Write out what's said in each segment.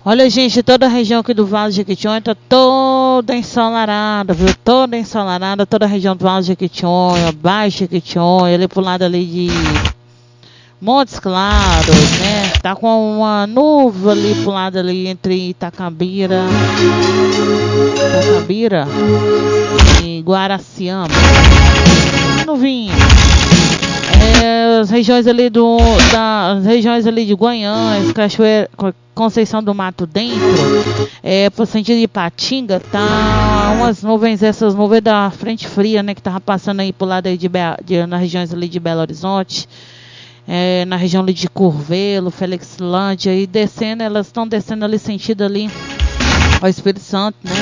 Olha, gente, toda a região aqui do Vale de Jequitinhonha tá toda ensolarada, viu? Toda ensolarada, toda a região do Vale de Jequitinhonha, Baixo Jequitinhonha, ali pro lado ali de Montes Claros, né? Tá com uma nuvem ali pro lado ali entre Itacabira e Guaraciama. Nuvinha. As regiões ali das regiões ali de Guanhães, Cachoeira, Conceição do Mato Dentro, pro sentido de Ipatinga, tá umas nuvens, essas nuvens da frente fria, né, que tava passando aí pro lado aí nas regiões ali de Belo Horizonte, na região ali de Curvelo, Felixlândia, e descendo, elas estão descendo ali sentido ali ao Espírito Santo, né,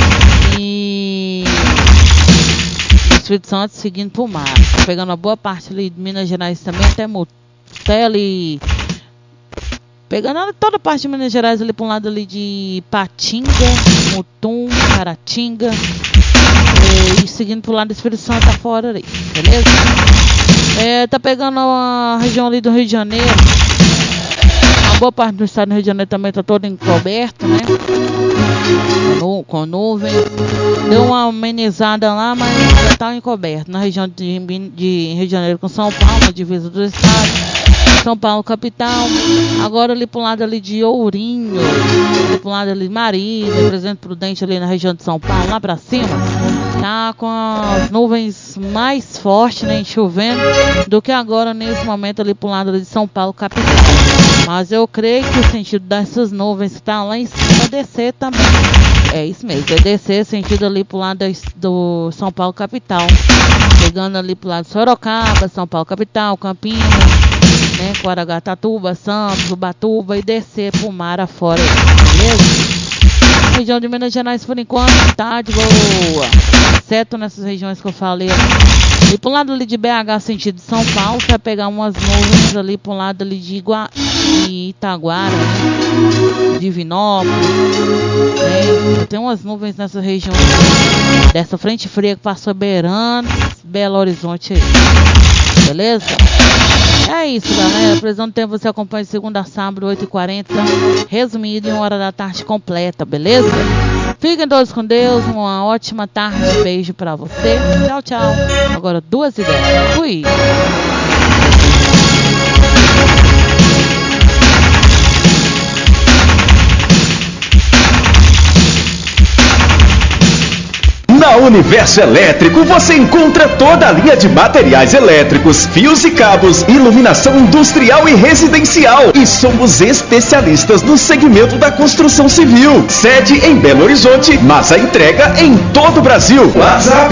e Espírito Santo seguindo pro mar, tá pegando uma boa parte ali de Minas Gerais também, até ali, pegando toda a parte de Minas Gerais ali para um lado ali de Patinga, Mutum, Caratinga, e seguindo pro lado do Espírito Santo tá fora ali, beleza? Tá pegando a região ali do Rio de Janeiro, a boa parte do estado do Rio de Janeiro também tá todo encoberto, né? Com nuvem, deu uma amenizada lá, mas já tá encoberto na região de Rio de Janeiro com São Paulo, divisa do estado. São Paulo capital, agora ali pro lado ali de Ourinho, ali pro lado ali de Marília, Presidente Prudente ali na região de São Paulo, lá pra cima, tá com as nuvens mais fortes, né, chovendo, do que agora nesse momento ali pro lado ali de São Paulo capital. Mas eu creio que o sentido dessas nuvens que tá lá em cima é descer também. É isso mesmo, é descer sentido ali pro lado do São Paulo capital, pegando ali pro lado de Sorocaba, São Paulo capital, Campinas, né, Guaragatatuba, Santos, Ubatuba, e descer pro mar afora, beleza? Região de Minas Gerais por enquanto tá de boa, exceto nessas regiões que eu falei. E pro lado ali de BH, sentido de São Paulo, vai pegar umas nuvens ali pro lado ali de Itaguara, né? Divinópolis, né? Tem umas nuvens nessa região dessa frente fria que passou beirando Belo Horizonte aí, beleza? É isso, galera. Previsão do tempo você acompanha de segunda a sábado, 8h40, resumido em 1h da tarde completa, beleza? Fiquem todos com Deus, uma ótima tarde, beijo pra você. Tchau, tchau. Agora 2h10. Fui. Na Universo Elétrico você encontra toda a linha de materiais elétricos, fios e cabos, iluminação industrial e residencial. E somos especialistas no segmento da construção civil. Sede em Belo Horizonte, mas a entrega em todo o Brasil. WhatsApp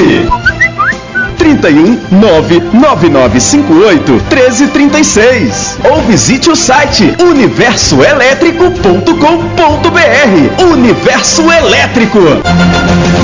31 99958 1336 ou visite o site universoelétrico.com.br. Universo Elétrico.